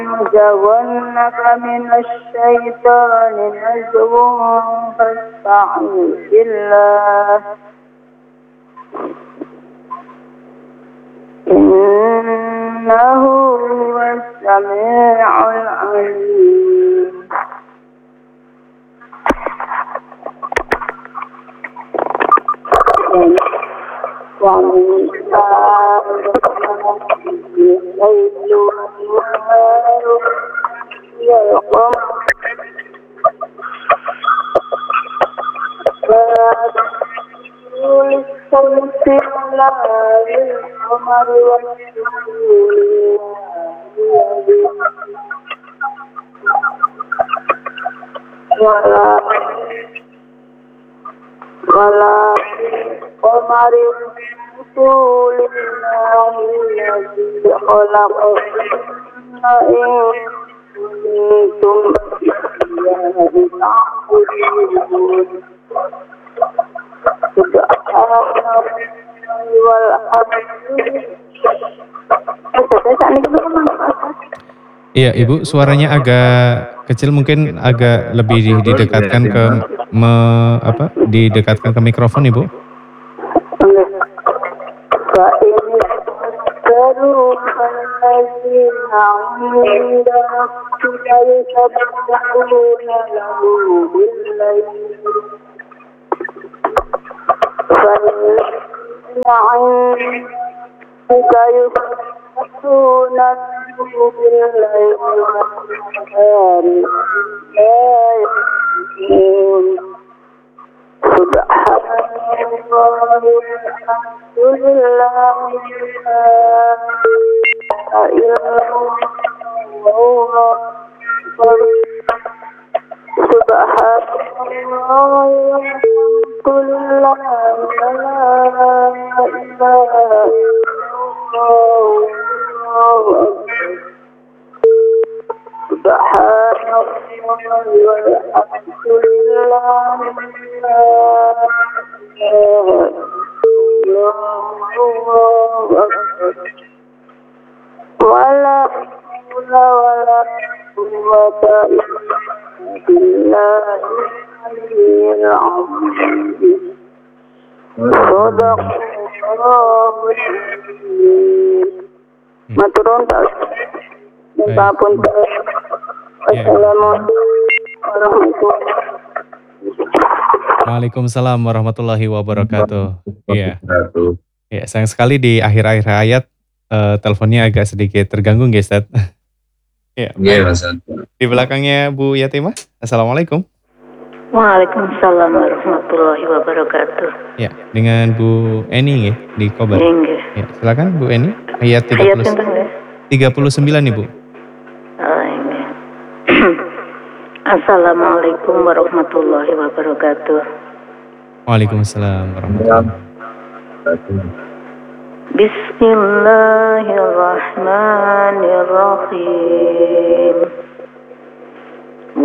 ينزغنك من الشيطان نزغ فاستعذ بالله إنه هو السميع العليم. ومن الليل والنهار والقمر للشمس ولا للقمر ولا قمر رسول الله الذي خلقهن إن كنتم إياه تعبدون سبحان الله والحمد. Iya, Ibu, suaranya agak kecil, mungkin agak lebih didekatkan ke didekatkan ke mikrofon, Ibu. Waalaikumsalam warahmatullahi wabarakatuh. Iya. Ya, sayang sekali di akhir-akhir ayat teleponnya agak sedikit terganggu, nggih, Ustaz. Iya, Mas. Di belakangnya Bu Yatimah. Assalamualaikum. Waalaikumsalam warahmatullahi wabarakatuh. Ya, dengan Bu Eni nggih di Kobar. Ya, silakan Bu Eni. Ayat 39 Ibu. Assalamualaikum warahmatullahi wabarakatuh. Waalaikumsalam warahmatullahi wabarakatuh. Bismillahirrahmanirrahim.